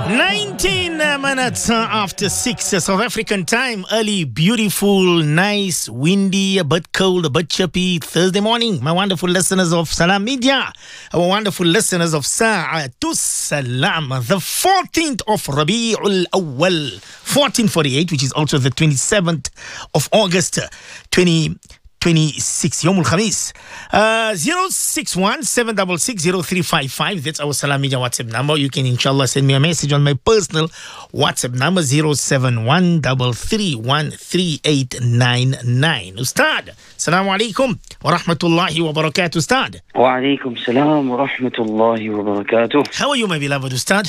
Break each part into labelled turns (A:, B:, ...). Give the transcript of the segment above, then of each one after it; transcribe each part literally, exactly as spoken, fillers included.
A: nineteen minutes after six South African time. Early, beautiful, nice, windy, a bit cold, a bit chirpy Thursday morning. My wonderful listeners of Salam Media, our wonderful listeners of Sa'atus Salam, the fourteenth of Rabi'ul Awwal, fourteen forty-eight, which is also the twenty-seventh of August, twenty twenty-six, Yomul Khamis. Uh, zero six one seven six six zero three five five. That's our Salam Media WhatsApp number. You can inshallah send me a message on my personal WhatsApp number zero seven one three three one three eight nine nine. Ustad, Assalamu alaikum wa rahmatullahi wa barakatuh, Ustad.
B: Wa alaikum salam wa rahmatullahi wa barakatuh.
A: How are you, my beloved Ustad?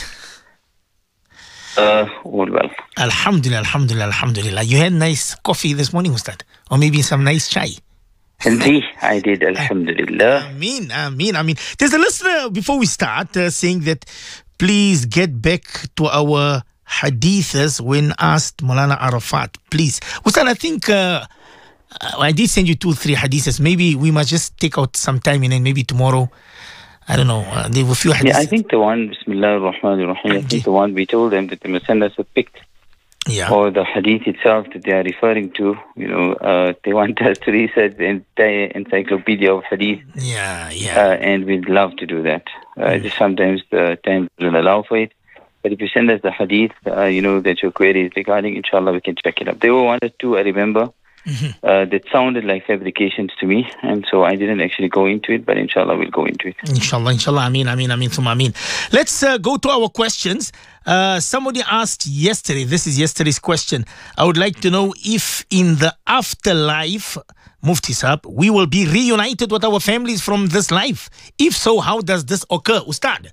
B: Uh, all well.
A: Alhamdulillah, alhamdulillah, alhamdulillah. You had nice coffee this morning, Ustad? Or maybe some nice chai?
B: Indeed, I did, alhamdulillah.
A: Ameen, ameen, ameen. There's a listener, before we start, uh, saying that please get back to our hadiths when asked Maulana Arafat. Please. Ustad, I think uh, I did send you two, three hadiths. Maybe we must just take out some time and then maybe tomorrow, I don't know, uh, there were a few hadiths.
B: Yeah, I think the one, Bismillah ar-Rahman ar-Rahim, I think the one we told them that they must send us a pic.
A: Yeah.
B: Or the hadith itself that they are referring to, you know, uh, they want us to research the entire encyclopedia of hadith.
A: Yeah, yeah.
B: Uh, and we'd love to do that. Uh, mm. Just sometimes the time doesn't allow for it. But if you send us the hadith, uh, you know, that your query is regarding, inshallah, we can check it up. There were one or two, I remember, mm-hmm. uh, that sounded like fabrications to me. And so I didn't actually go into it, but inshallah, we'll go into it.
A: Inshallah, inshallah, ameen, ameen, ameen, thumma ameen. Let's uh, go to our questions. Uh, somebody asked yesterday, this is yesterday's question. I would like to know if in the afterlife, Mufti Sahab, we will be reunited with our families from this life. If so, how does this occur, Ustad?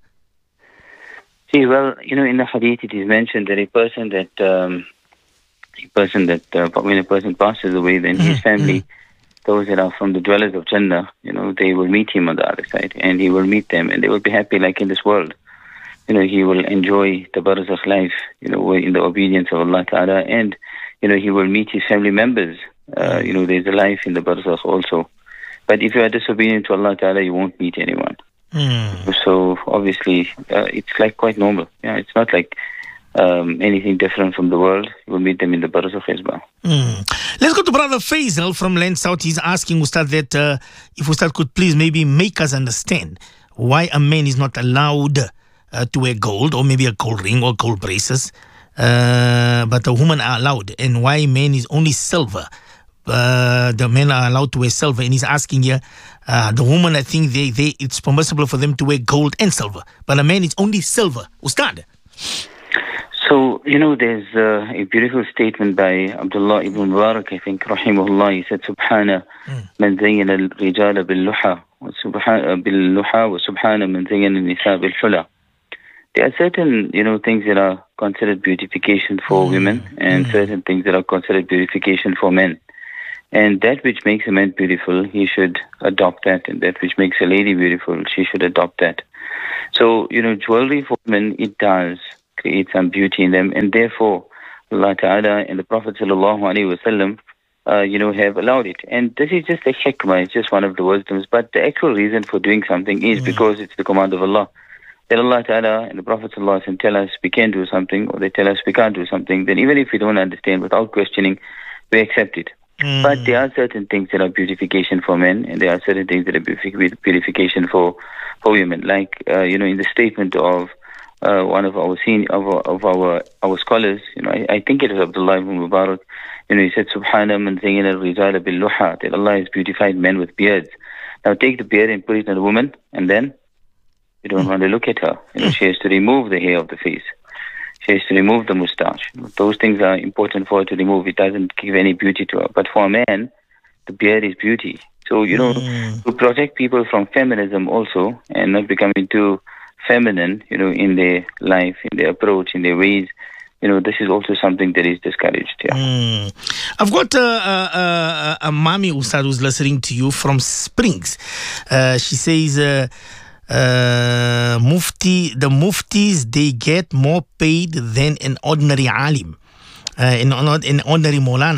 B: See, well, you know, in the hadith it is mentioned that a person that, um, a person that, uh, when a person passes away, then mm-hmm. his family, mm-hmm. those that are from the dwellers of Jannah, you know, they will meet him on the other side, and he will meet them, and they will be happy like in this world. You know, he will enjoy the barzakh life, you know, in the obedience of Allah Ta'ala, and, you know, he will meet his family members. Uh, you know, there's a life in the barzakh also. But if you are disobedient to Allah Ta'ala, you won't meet anyone. Mm. So, obviously, uh, it's like quite normal. Yeah, it's not like um, anything different from the world. You will meet them in the barzakh as well.
A: Mm. Let's go to Brother Faisal from Land South. He's asking Ustad that uh, if Ustad could please maybe make us understand why a man is not allowed Uh, to wear gold, or maybe a gold ring or gold braces, uh, but the women are allowed, and why men is only silver. Uh, the men are allowed to wear silver, and he's asking here, uh, the woman, I think they, they it's permissible for them to wear gold and silver, but a man is only silver. Ustad?
B: So, you know, there's uh, a beautiful statement by Abdullah ibn Mubarak, I think, rahimahullah. He said, Subhana man zayyana al-rijala bil-luha bil-luha wa subhana man zayyana al-nisa bil-hula. There are certain, you know, things that are considered beautification for mm. women, and mm. certain things that are considered beautification for men. And that which makes a man beautiful, he should adopt that. And that which makes a lady beautiful, she should adopt that. So, you know, jewelry for women, it does create some beauty in them. And therefore, Allah Ta'ala and the Prophet Sallallahu Alaihi Wasallam, uh, you know, have allowed it. And this is just a hikmah, it's just one of the wisdoms. But the actual reason for doing something is mm. because it's the command of Allah. That Allah Ta'ala and the Prophet ﷺ tell us we can do something, or they tell us we can't do something, then even if we don't understand, without questioning, we accept it. Mm. But there are certain things that are beautification for men, and there are certain things that are beautification for, for women. Like, uh, you know, in the statement of uh, one of our senior, of, our, of our our scholars, you know, I, I think it was Abdullah ibn Mubarak, you know, he said, Subhana man zayyana al-rijala bil-luha, that Allah has beautified men with beards. Now take the beard and put it on a woman, and then you don't mm. want to look at her. You know, she has to remove the hair of the face. She has to remove the moustache. Those things are important for her to remove. It doesn't give any beauty to her. But for a man, the beard is beauty. So, you know, mm. to protect people from feminism also, and not becoming too feminine, you know, in their life, in their approach, in their ways, you know, this is also something that is discouraged. Yeah.
A: Mm. I've got a, a, a, a mommy Ustad who's listening to you from Springs. Uh, she says, uh, Uh, Mufti, the Muftis, they get more paid than an ordinary alim, uh, an, an ordinary Maulana.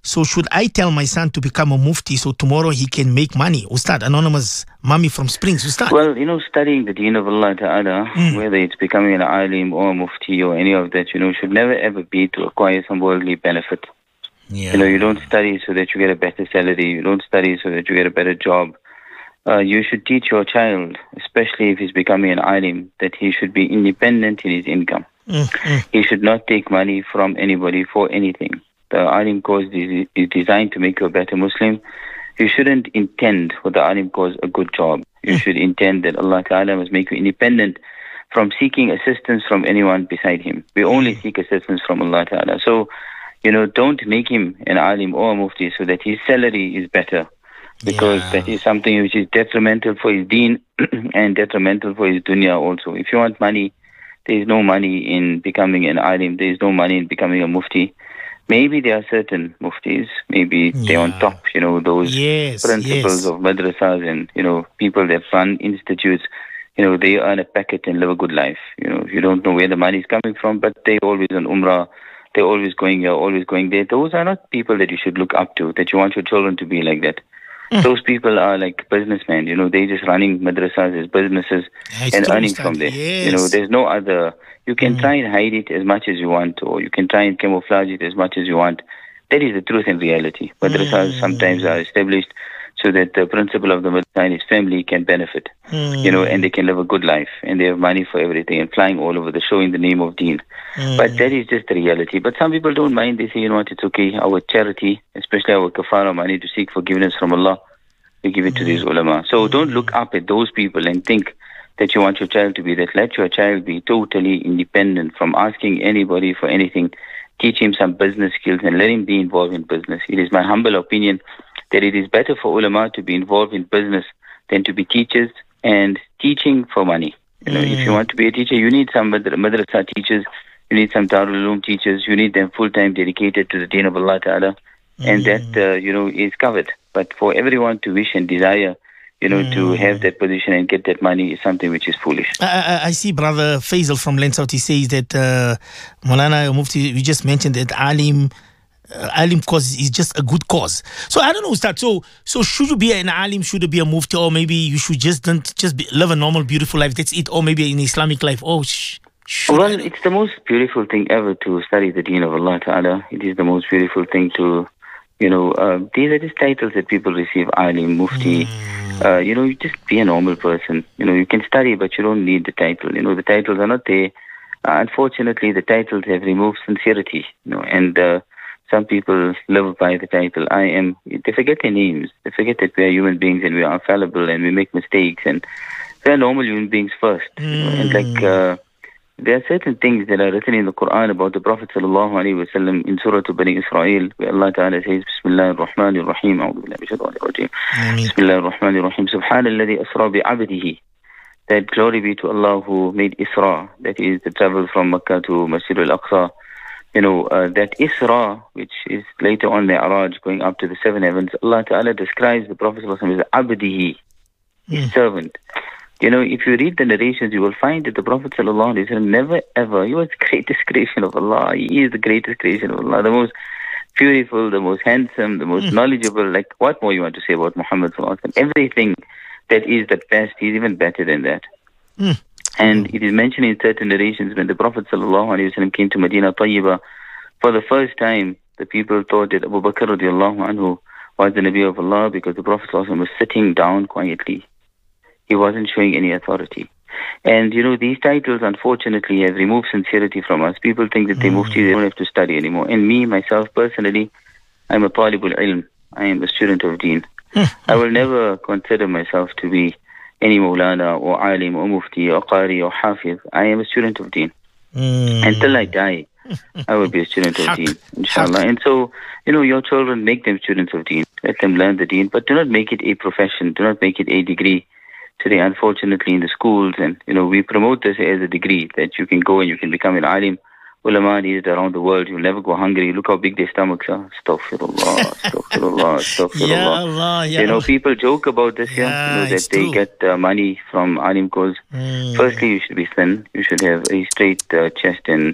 A: So should I tell my son to become a mufti so tomorrow he can make money? Ustad, anonymous mommy from Springs, Ustad.
B: Well, you know, studying the deen of Allah Ta'ala, mm. whether it's becoming an alim or a mufti or any of that, you know, should never ever be to acquire some worldly benefit. Yeah. You know, you don't study so that you get a better salary. You don't study so that you get a better job. Uh, you should teach your child, especially if he's becoming an alim, that he should be independent in his income. Mm-hmm. He should not take money from anybody for anything. The alim course is, is designed to make you a better Muslim. You shouldn't intend for the alim course a good job. You mm. should intend that Allah Ta'ala must make you independent from seeking assistance from anyone beside him. We only seek assistance from Allah Ta'ala. So, you know, don't make him an alim or a mufti so that his salary is better. Because yeah. that is something which is detrimental for his deen and detrimental for his dunya also. If you want money, there is no money in becoming an alim. There is no money in becoming a mufti. Maybe there are certain muftis, maybe yeah. they're on top, you know, those
A: yes,
B: principals
A: yes.
B: of madrasas and, you know, people that run institutes, you know, they earn a packet and live a good life. You know, you don't know where the money is coming from, but they're always on Umrah. They're always going here, always going there. Those are not people that you should look up to, that you want your children to be like that. Mm. Those people are like businessmen, you know, they're just running madrasas as businesses yeah, and earning from there.
A: Yes.
B: You know, there's no other, you can mm. try and hide it as much as you want, or you can try and camouflage it as much as you want. That is the truth and reality. Madrasas mm. sometimes are established so that the principal of the madrasa and his family can benefit, mm. you know, and they can live a good life, and they have money for everything and flying all over the show in the name of deen. Mm. But that is just the reality. But some people don't mind. They say, you know what, it's okay. Our charity, especially our kafara money to seek forgiveness from Allah, we give it to mm. these ulama. So mm. don't look up at those people and think that you want your child to be that. Let your child be totally independent from asking anybody for anything. Teach him some business skills and let him be involved in business. It is my humble opinion that it is better for ulama to be involved in business than to be teachers and teaching for money. You know, mm. if you want to be a teacher, you need some madrasa teachers, you need some Darul Uloom teachers, you need them full-time dedicated to the deen of Allah Ta'ala, mm. and that, uh, you know, is covered. But for everyone to wish and desire, you know, mm. to have that position and get that money is something which is foolish.
A: I, I, I see Brother Faisal from Lensouth, he says that uh, Maulana Mufti, we just mentioned that Alim, uh, Alim cause is just a good cause. So I don't know, Ustad, so so should you be an Alim, should you be a Mufti, or maybe you should just don't, just be, live a normal, beautiful life, that's it, or maybe an Islamic life? Oh, sh-
B: Well, it's the most beautiful thing ever to study the deen of Allah Ta'ala. It is the most beautiful thing to, you know, uh, these are just titles that people receive, Alim, Mufti. Mm. Uh, you know, you just be a normal person. You know, you can study, but you don't need the title. You know, the titles are not there. Uh, unfortunately, the titles have removed sincerity, you know, and uh, some people live by the title. I am, they forget their names. They forget that we are human beings and we are fallible and we make mistakes and we are normal human beings first. Mm. You know, and like, uh, there are certain things that are written in the Quran about the Prophet sallallahu alaihi wasallam in Surah Bani Israel, where Allah Ta'ala says, Bismillah ar-Rahman ar-Rahim, A'udhu billahi minash shaitanir rajim. Bismillah ar-Rahman ar-Rahim, Subhanalladhi asra bi-'abdihi. That glory be to Allah who made Isra, that is the travel from Makkah to Masjid al-Aqsa. You know, uh, that Isra, which is later on Mi'raj, going up to the seven heavens, Allah Ta'ala describes the Prophet sallallahu alaihi wasallam as abdihi, his mm. servant. You know, if you read the narrations, you will find that the Prophet sallallahu alaihi wasallam never ever, he was the greatest creation of Allah. He is the greatest creation of Allah, the most beautiful, the most handsome, the most mm. knowledgeable. Like, what more you want to say about Muhammad sallallahu alaihi wasallam? Everything that is the best, he's even better than that. Mm. And it is mentioned in certain narrations when the Prophet sallallahu alaihi wasallam came to Medina Tayyibah for the first time, the people thought that Abu Bakr radiallahu anhu was the Nabi of Allah because the Prophet sallallahu alaihi wasallam was sitting down quietly. He wasn't showing any authority. And, you know, these titles, unfortunately, have removed sincerity from us. People think that they mufti, they don't have to study anymore. And me, myself, personally, I'm a talibul ilm. I am a student of deen. I will never consider myself to be any Maulana or Alim or Mufti or Qari or Hafiz. I am a student of deen. Mm. Until I die, I will be a student of deen, inshallah. And so, you know, your children, make them students of deen. Let them learn the deen, but do not make it a profession. Do not make it a degree. Today, unfortunately, in the schools, and, you know, we promote this as a degree, that you can go and you can become an alim. Ulama is around the world. You'll never go hungry. Look how big their stomachs are. Astaghfirullah, astaghfirullah, astaghfirullah.
A: Ya Allah, ya
B: you know, people joke about this, yeah, yeah you know, that they true. get uh, money from alim cause. Mm. Firstly, you should be thin. You should have a straight uh, chest and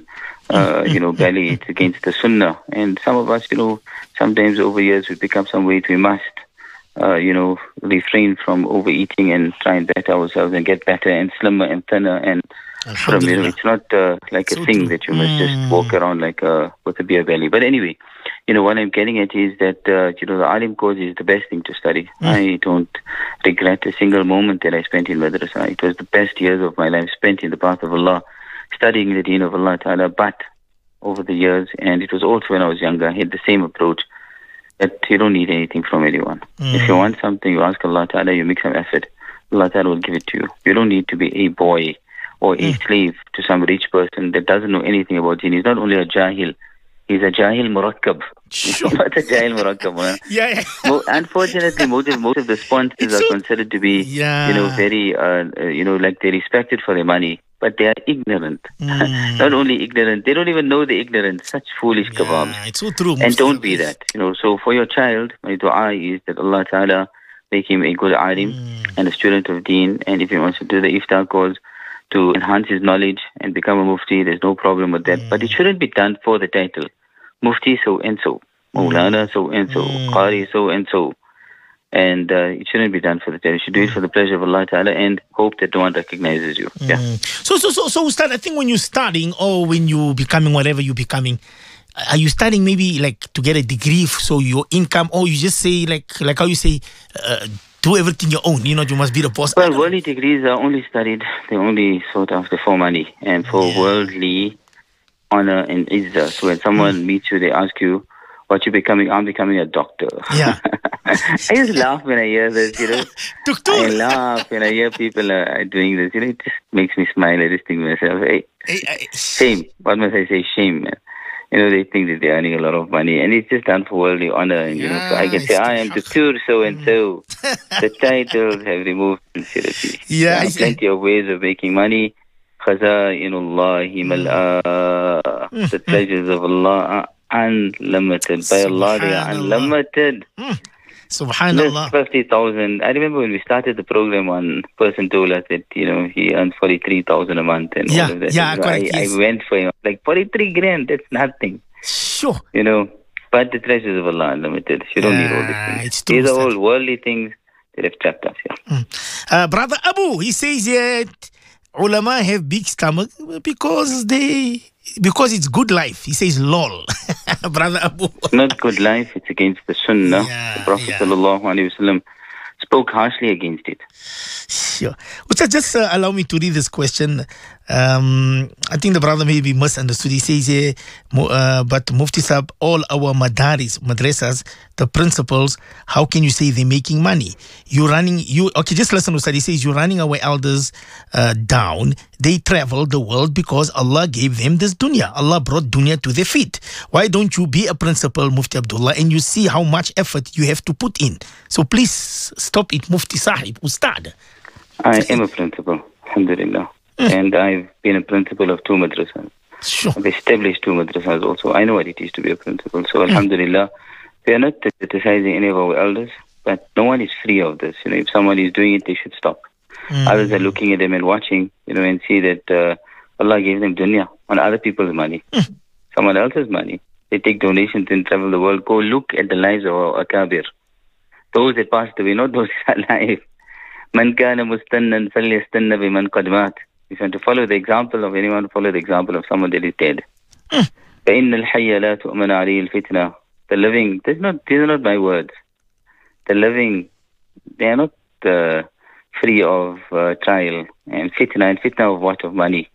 B: uh, you know, belly. It's against the sunnah. And some of us, you know, sometimes over years we pick up some weight. We must, uh, you know, refrain from overeating and try and better ourselves and get better and slimmer and thinner. And from, you know, it's not uh, like so a thing true. that you must mm. just walk around like uh, with a beer belly. But anyway, you know, what I'm getting at is that, uh, you know, the alim course is the best thing to study. Mm. I don't regret a single moment that I spent in madrasa. It was the best years of my life spent in the path of Allah, studying the deen of Allah Ta'ala. But over the years, and it was also when I was younger, I had the same approach that you don't need anything from anyone. Mm. If you want something, you ask Allah Ta'ala, you make some effort. Allah Ta'ala will give it to you. You don't need to be a boy or a mm. slave to some rich person that doesn't know anything about deen. He's not only a jahil, he's a jahil murakkab.
A: Sure.
B: What's a jahil murakkab, man?
A: yeah, yeah.
B: Well, unfortunately, most of, most of the sponsors it's are so, considered to be, yeah. you know, very, uh, uh, you know, like they're respected for their money, but they are ignorant. Mm. Not only ignorant, they don't even know the ignorance. Such foolish yeah, kebabs.
A: It's so true.
B: And don't be that. You know, so for your child, my dua is that Allah Ta'ala make him a good alim mm. and a student of deen. And if he wants to do the iftar course, to enhance his knowledge and become a mufti, there's no problem with that. Mm. But it shouldn't be done for the title. Mufti so and so, Maulana so and so, Qari so and so. And uh, it shouldn't be done for the title. You should do it for the pleasure of Allah Ta'ala and hope that no one recognizes you.
A: Mm.
B: Yeah.
A: So, so, so, so, Ustad, I think when you're studying or when you're becoming whatever you're becoming, are you studying maybe like to get a degree so your income, or you just say like, like how you say, uh, do everything your own, you know, you must be the boss?
B: Well, worldly degrees are only studied, they're only sought after for money and for yeah. worldly honor and izzah. So when someone mm. meets you, they ask you, what you becoming? I'm becoming a doctor.
A: Yeah.
B: I just laugh when I hear this, you know. I laugh when I hear people are doing this, you know, it just makes me smile. I just think to myself, hey, hey, hey. shame. What must I say? Shame, man. You know, they think that they're earning a lot of money, and it's just done for worldly honor. And, you yeah, know, so I can say, I am Doctor so and so. The titles have removed sincerity.
A: Yeah,
B: there are plenty of ways of making money. Khazainullahi mal'a. The treasures of Allah are unlimited. By Allah, they are unlimited.
A: Mm. Subhanallah.
B: fifty thousand. I remember when we started the program, one person told us that, you know, he earns forty-three thousand a month and
A: yeah,
B: all of that.
A: Yeah,
B: so
A: correct,
B: I,
A: yes.
B: I went for him. Like, forty-three grand, that's nothing.
A: Sure.
B: You know, but the treasures of Allah are unlimited. You don't
A: yeah,
B: need all these things.
A: It's true,
B: these are all worldly things that have trapped us, yeah.
A: Mm. Uh, Brother Abu, he says that ulama have big stomach because they... Because it's good life. He says, lol. Brother Abu.
B: Not good life. It's against the sunnah.
A: Yeah,
B: the Prophet
A: yeah.
B: sallallahu alaihi wasallam spoke harshly against it.
A: Sure. Ustad, just uh, allow me to read this question. Um, I think the brother may be misunderstood. He says, uh, but Mufti Sahib, all our madaris, madrasas, the principals, how can you say they're making money? You're running, you okay, just listen, Ustad. He says, you're running our elders uh, down. They travel the world because Allah gave them this dunya. Allah brought dunya to their feet. Why don't you be a principal, Mufti Abdullah, and you see how much effort you have to put in? So please stop it, Mufti Sahib, Ustad.
B: I am a principal, alhamdulillah. Mm. And I've been a principal of two madrasas.
A: Sure.
B: I've established two madrasas also. I know what it is to be a principal. So, alhamdulillah, we are not criticizing any of our elders, but no one is free of this. You know, if someone is doing it, they should stop. Mm. Others are looking at them and watching, you know, and see that uh, Allah gave them dunya on other people's money, mm. someone else's money. They take donations and travel the world. Go look at the lives of our akabir. Those that passed away, not those that are alive. Man kana mustannan falyastanna biman qad mat. If you want to follow the example of anyone, follow the example of someone that is dead. Mm. فَإِنَّ الْحَيَّ لَا تُؤْمَنَ عَلَيْهِ الْفِتْنَةِ. The living, these are not, these are not my words. The living, they are not uh, free of uh, trial and fitna. And fitna of what? Of money.